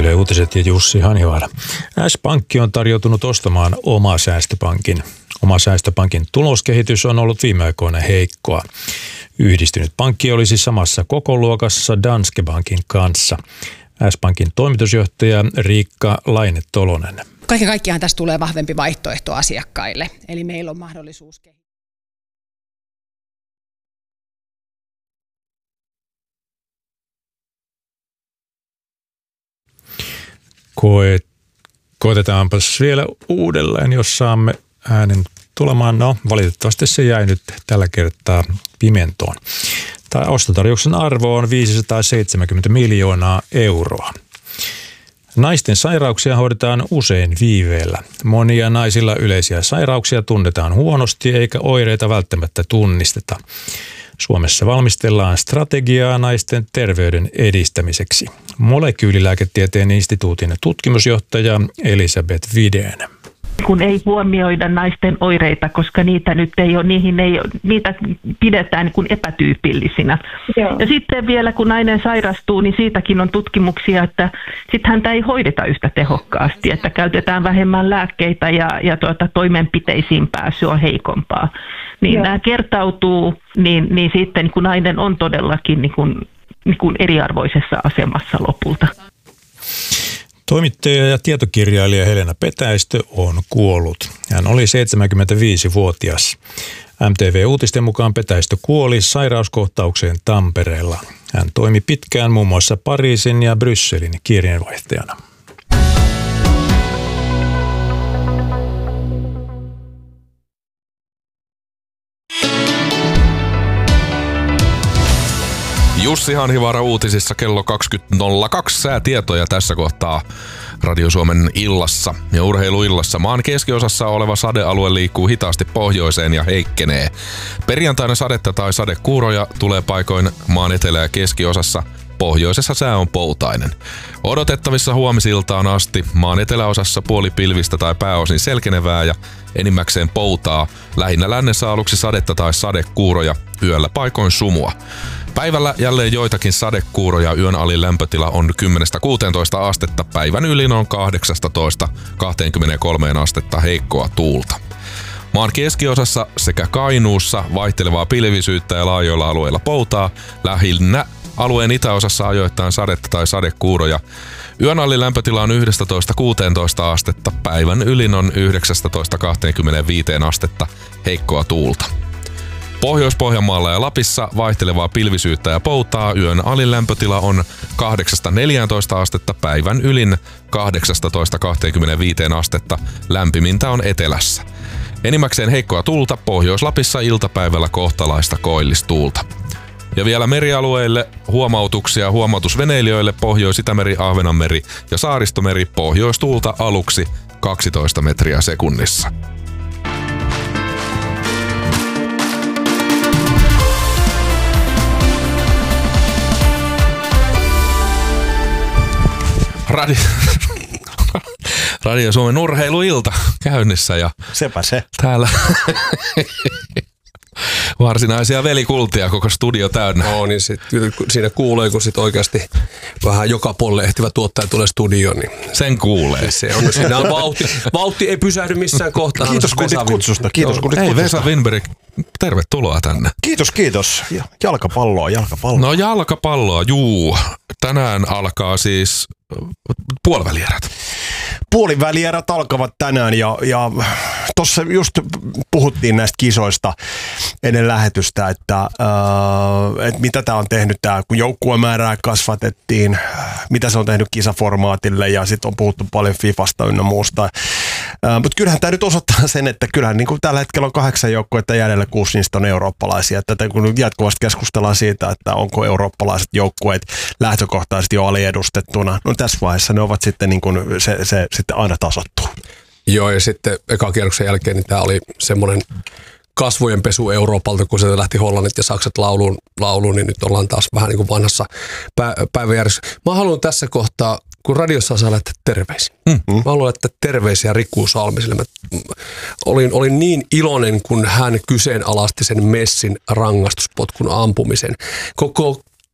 Yle Uutiset ja Jussi Hanivaara. S-Pankki on tarjoutunut ostamaan Oma Säästöpankin. Oma Säästöpankin tuloskehitys on ollut viime aikoina heikkoa. Yhdistynyt pankki olisi samassa kokoluokassa Danske Bankin kanssa. S-Pankin toimitusjohtaja Riikka Laine-Tolonen. Kaiken kaikkiaan tästä tulee vahvempi vaihtoehto asiakkaille, eli meillä on mahdollisuus kehittää. Koetetaanpas vielä uudelleen, jos saamme äänen tulemaan. No, valitettavasti se jäi nyt tällä kertaa pimentoon. Tämä ostotarjouksen arvo on 570 miljoonaa euroa. Naisten sairauksia hoidetaan usein viiveellä. Monia naisilla yleisiä sairauksia tunnetaan huonosti eikä oireita välttämättä tunnisteta. Suomessa valmistellaan strategiaa naisten terveyden edistämiseksi. Molekyylilääketieteen instituutin tutkimusjohtaja Elisabeth Vidén. Kun ei huomioida naisten oireita, koska niitä nyt ei ole, niitä pidetään niin kuin epätyypillisinä. Joo. Ja sitten vielä kun nainen sairastuu, niin siitäkin on tutkimuksia, että sitten häntä ei hoideta yhtä tehokkaasti, että käytetään vähemmän lääkkeitä ja toimenpiteisiin pääsy on heikompaa. Niin nämä kertautuu, niin sitten kun nainen on todellakin niin kuin eriarvoisessa asemassa lopulta. Toimittaja ja tietokirjailija Helena Petäistö on kuollut. Hän oli 75-vuotias. MTV-uutisten mukaan Petäistö kuoli sairauskohtaukseen Tampereella. Hän toimi pitkään muun muassa Pariisin ja Brysselin kirjeenvaihtajana. Jussi Hanhivaara uutisissa kello 20.02. Säätietoja tässä kohtaa Radio Suomen illassa ja urheiluillassa. Maan keskiosassa oleva sadealue liikkuu hitaasti pohjoiseen ja heikkenee. Perjantaina sadetta tai sadekuuroja tulee paikoin maan etelä- ja keskiosassa. Pohjoisessa sää on poutainen. Odotettavissa huomisiltaan asti maan eteläosassa puolipilvistä tai pääosin selkenevää ja enimmäkseen poutaa. Lähinnä lännessä aluksi sadetta tai sadekuuroja, yöllä paikoin sumua. Päivällä jälleen joitakin sadekuuroja, yön alin lämpötila on 10-16 astetta, päivän ylin on 18-23 astetta heikkoa tuulta. Maan keskiosassa sekä Kainuussa vaihtelevaa pilvisyyttä ja laajoilla alueilla poutaa, lähinnä alueen itäosassa ajoittain sadetta tai sadekuuroja. Yön alin lämpötila on 11-16 astetta, päivän ylin on 19-25 astetta heikkoa tuulta. Pohjois-Pohjanmaalla ja Lapissa vaihtelevaa pilvisyyttä ja poutaa, yön alin lämpötila on 8-14 astetta, päivän ylin 18-25 astetta, lämpimintä on etelässä. Enimmäkseen heikkoa tuulta, Pohjois-Lapissa iltapäivällä kohtalaista koillistuulta. Ja vielä merialueille huomautuksia huomautusveneilijöille Pohjois-Itämeri, Ahvenanmeri ja Saaristomeri, pohjoistuulta aluksi 12 metriä sekunnissa. Radio Suomen urheiluilta käynnissä ja sepä se. Täällä varsinaisia velikultia koko studio täynnä. No niin, siinä kuulee, kun sit oikeasti vähän joka puolelle ehtivä tuottaja tulee studioon. Niin sen kuulee. Se on, siinä on vauhti ei pysähdy missään kohtaa. Kiitos kundit kutsusta. Hei Vesa Winberg, tervetuloa tänne. Kiitos. Jalkapalloa. No jalkapalloa, juu. Tänään alkaa siis puolivälierät. Puolivälierät alkavat tänään ja tuossa just puhuttiin näistä kisoista ennen lähetystä, että mitä tämä on tehnyt, kun joukkuemäärää kasvatettiin, mitä se on tehnyt kisaformaatille ja sitten on puhuttu paljon Fifasta ynnä muusta. Mutta kyllähän tämä nyt osoittaa sen, että kyllähän niin kuin tällä hetkellä on 8 joukkuetta jäljellä, 6 niistä on eurooppalaisia. Tätä kun jatkuvasti keskustellaan siitä, että onko eurooppalaiset joukkueet lähtökohtaisesti jo aliedustettuna, no tässä vaiheessa ne ovat sitten niin kuin se sitten aina tasottuu. Joo, ja sitten ekan kierroksen jälkeen niin tämä oli semmoinen kasvojen pesu Euroopalta, kun se lähti Hollannit ja Saksat lauluun, niin nyt ollaan taas vähän niin kuin vanhassa päiväjärjestyksessä. Mä haluan tässä kohtaa, kun radiossa saa laittaa terveisiä. Mä haluan laittaa terveisiä Riku Salmiselle. Mä olin niin iloinen, kun hän kyseenalaisti sen Messin rangaistuspotkun ampumisen. Koko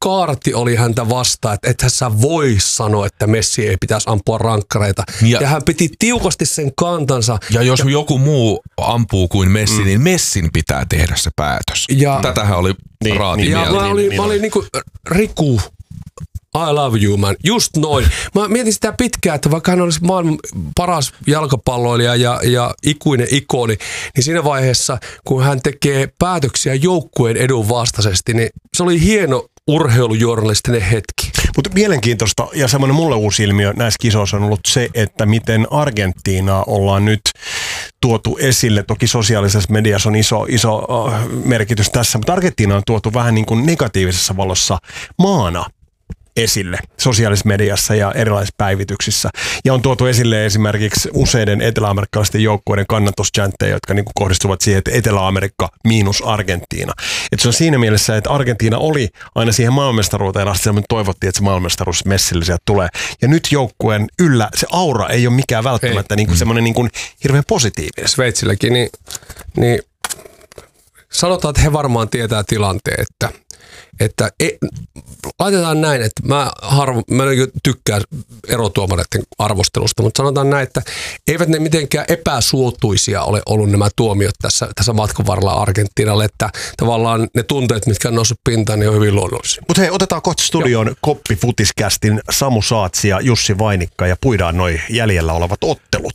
kaarti oli häntä vastaan, että ethän sä voi sanoa, että Messi ei pitäisi ampua rankkareita. Ja hän piti tiukasti sen kantansa. Ja jos joku muu ampuu kuin Messi, niin Messin pitää tehdä se päätös. Tätähän oli raati mieltä. Mä olin niinku Riku, I love you man, just noin. Mä mietin sitä pitkään, että vaikka hän olisi maailman paras jalkapalloilija ja ikuinen ikoni, niin siinä vaiheessa, kun hän tekee päätöksiä joukkueen edun vastaisesti, niin se oli hieno urheilujournalistinen hetki. Mutta mielenkiintoista ja semmoinen mulle uusi ilmiö näissä kisoissa on ollut se, että miten Argentiinaa ollaan nyt tuotu esille. Toki sosiaalisessa mediassa on iso merkitys tässä, mutta Argentiina on tuotu vähän niin kuin negatiivisessa valossa maana esille sosiaalisessa mediassa ja erilaisissa päivityksissä. Ja on tuotu esille esimerkiksi useiden eteläamerikkalaisten joukkueiden kannatuschantteja, jotka niin kuin kohdistuvat siihen, että Etelä-Amerikka miinus Argentiina. Että se on siinä mielessä, että Argentiina oli aina siihen maailmanmestaruuteen asti, ja me toivottiin, että se maailmanmestaruus Messille sieltä tulee. Ja nyt joukkueen yllä se aura ei ole mikään välttämättä niin kuin semmoinen niin kuin hirveän positiivinen. Sveitsilläkin, niin sanotaan, että he varmaan tietää tilanteen, että laitetaan näin, että mä tykkään erotuomareiden arvostelusta, mutta sanotaan näin, että eivät ne mitenkään epäsuotuisia ole ollut nämä tuomiot tässä matkan varrella Argentiinalle, että tavallaan ne tunteet, mitkä on noussut pintaan, niin on hyvin luonnollisia. Mutta hei, otetaan kohta studioon Koppi-futiskästin Samu Saatsi ja Jussi Vainikka ja puidaan noi jäljellä olevat ottelut.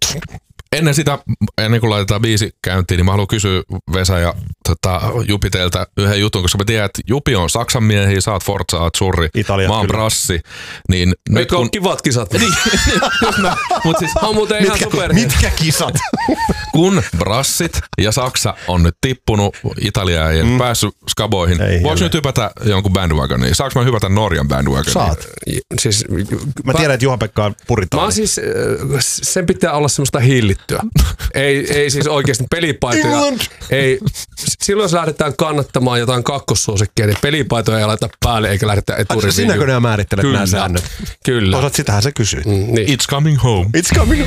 Ennen kuin laitetaan biisi käyntiin, niin mä haluan kysyä Vesa ja Jupi teiltä yhden jutun, koska mä tiedän, että Jupi on Saksan miehiä, sä oot Forza Azzurri, Italia, mä oon Brassi. Niin nyt kun on kivat kisat. Mutta siis on muuten ihan super. Mitkä kisat? Kun Brassit ja Saksa on nyt tippunut, Italia ei päässyt skaboihin, voiko nyt hypätä jonkun bandwagoniin? Saanko mä hypätä Norjan bandwagoniin? Saat. Siis, mä tiedän, että Juha-Pekka on puritaani. Mä siis, sen pitää olla semmoista hillittyä. Ei siis oikeasti pelipaitoja. Ei. Silloin jos lähdetään kannattamaan jotain kakkossuosikkia, niin pelipaitoja ei laita päälle eikä lähdetä eturiviin. Sinäkö nämä määrittelet nämä säännöt? Kyllä. Sitähän sä kysyit. Niin. It's coming home. It's coming home.